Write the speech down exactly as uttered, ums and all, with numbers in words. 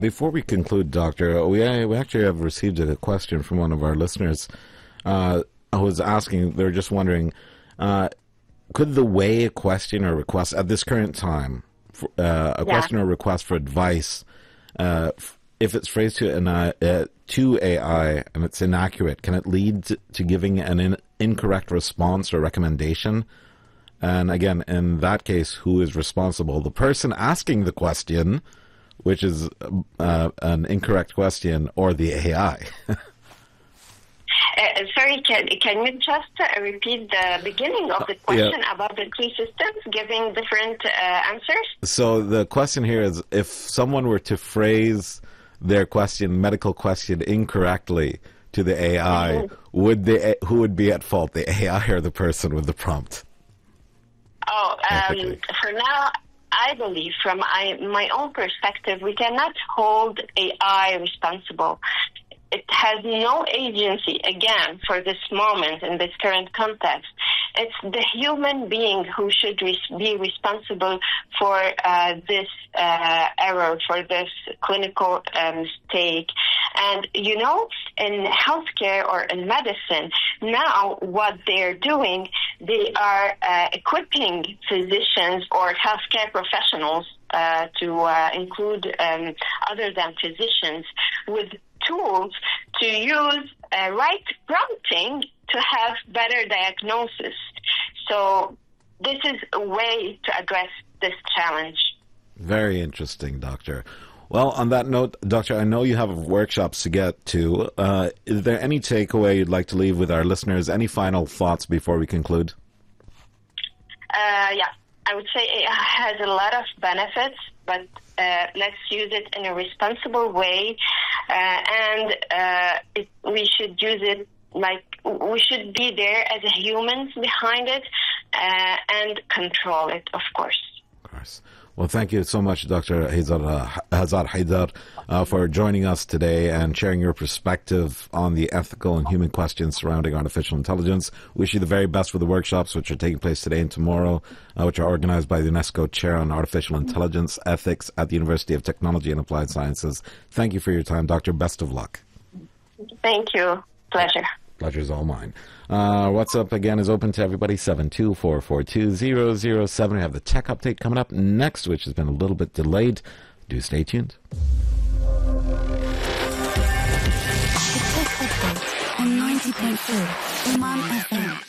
Before we conclude, Doctor, we, we actually have received a question from one of our listeners uh, who was asking, they're just wondering, uh, could the way a question or request at this current time, uh, a yeah. question or request for advice, uh, if it's phrased to an, uh, uh, to A I and it's inaccurate, can it lead to, to giving an in, incorrect response or recommendation? And again, in that case, who is responsible? The person asking the question, which is uh, an incorrect question, or the A I? uh, sorry, can, can you just uh, repeat the beginning of the question yeah. about the two systems giving different uh, answers? So the question here is, if someone were to phrase their question, medical question, incorrectly to the A I, mm-hmm. would the who would be at fault, the A I or the person with the prompt? Oh, um, for now, I believe from I, my own perspective, we cannot hold A I responsible. It has no agency, again, for this moment in this current context. It's the human being who should res- be responsible for uh, this uh, error, for this clinical um, mistake. And, you know, in healthcare or in medicine, now what they're doing, they are uh, equipping physicians or healthcare professionals uh, to uh, include um, other than physicians with tools to use uh, right prompting to have better diagnosis. So this is a way to address this challenge. Very interesting, Doctor. Well, on that note, Doctor, I know you have workshops to get to. Uh, is there any takeaway you'd like to leave with our listeners? Any final thoughts before we conclude? Uh, yeah, I would say it has a lot of benefits, but uh, let's use it in a responsible way, uh, and uh, it, we should use it like we should be there as humans behind it uh, and control it, of course. Of course. Well, thank you so much, Doctor Hazar, uh, Hazar Haidar, uh, for joining us today and sharing your perspective on the ethical and human questions surrounding artificial intelligence. Wish you the very best for the workshops, which are taking place today and tomorrow, uh, which are organized by the UNESCO Chair on Artificial Intelligence Ethics at the University of Technology and Applied Sciences. Thank you for your time, Doctor. Best of luck. Thank you. Pleasure. Pleasure's all mine. Uh, WhatsApp, again, is open to everybody, seven two four four two zero zero seven. We have the tech update coming up next, which has been a little bit delayed. Do stay tuned. The Tech Update on ninety point four Oman F M.